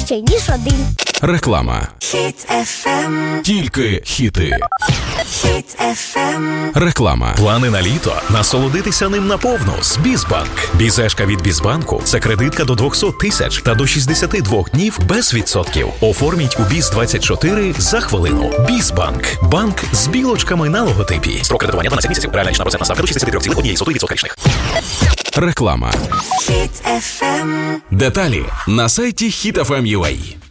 краще, ніж один. Реклама. Хіт FM. Тільки хіти. Хіт FM. Реклама. Плани на літо? Насолодитися ним наповну з Бізбанк. Бізешка від Бізбанку – це кредитка до 200 тисяч та до 62 днів без відсотків. Оформіть у Біз-24 за хвилину. Бізбанк. Банк з білочками на логотипі. Строк кредитування 12 місяців. Реальна річна процентна ставка до 63,1% річних. Реклама. Хіт FM. Деталі на сайті HitFM.ua.